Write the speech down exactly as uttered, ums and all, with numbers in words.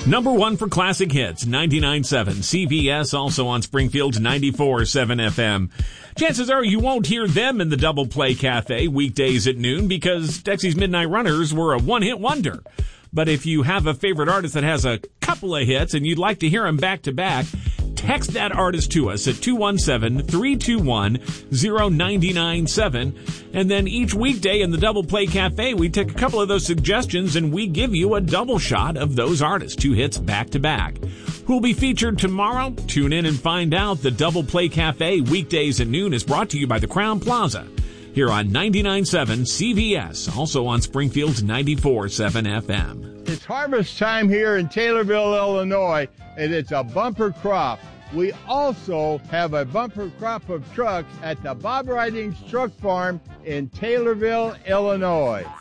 Number one for classic hits, ninety-nine point seven C V S, also on Springfield's ninety-four point seven F M. Chances are you won't hear them in the Double Play Cafe weekdays at noon because Dexy's Midnight Runners were a one-hit wonder. But if you have a favorite artist that has a couple of hits and you'd like to hear them back-to-back, text that artist to us at two one seven, three two one, zero nine nine seven. And then each weekday in the Double Play Cafe, we take a couple of those suggestions and we give you a double shot of those artists, two hits back-to-back. Who'll be featured tomorrow? Tune in and find out. The Double Play Cafe weekdays at noon is brought to you by the Crown Plaza here on ninety-nine point seven C V S, also on Springfield's ninety-four point seven F M. It's harvest time here in Taylorville, Illinois, and it's a bumper crop. We also have a bumper crop of trucks at the Bob Ridings Truck Farm in Taylorville, Illinois.